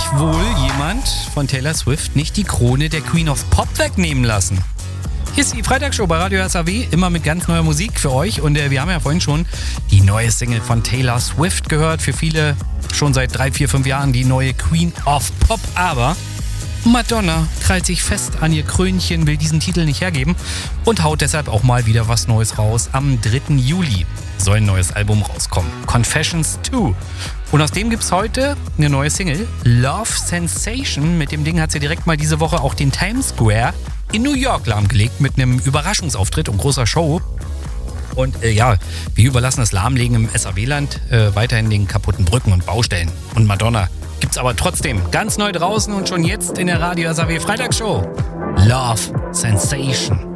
wohl jemand von Taylor Swift nicht die Krone der Queen of Pop wegnehmen lassen. Hier ist die Freitagsshow bei Radio SAW, immer mit ganz neuer Musik für euch. Und wir haben ja vorhin schon die neue Single von Taylor Swift gehört. Für viele schon seit 3, 4, 5 Jahren die neue Queen of Pop. Aber Madonna krallt sich fest an ihr Krönchen, will diesen Titel nicht hergeben und haut deshalb auch mal wieder was Neues raus. Am 3. Juli soll ein neues Album rauskommen, Confessions 2. Und aus dem gibt's heute eine neue Single, Love Sensation. Mit dem Ding hat sie direkt mal diese Woche auch den Times Square in New York lahmgelegt mit einem Überraschungsauftritt und großer Show. Und wir überlassen das Lahmlegen im SAW-Land weiterhin den kaputten Brücken und Baustellen. Und Madonna gibt's aber trotzdem ganz neu draußen und schon jetzt in der Radio SAW Freitagsshow. Love Sensation.